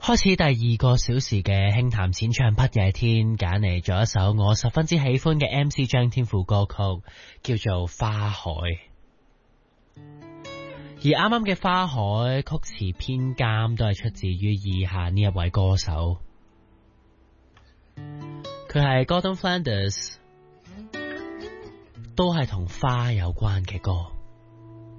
開始第二個小時嘅輕談淺唱不夜天，揀嚟咗一首我十分之喜歡嘅 MC 張天賦歌曲，叫做《花海》。而啱啱嘅《花海》曲詞編監都係出自於以下呢一位歌手，佢係 Gordon Flanders，都係同花有關嘅歌。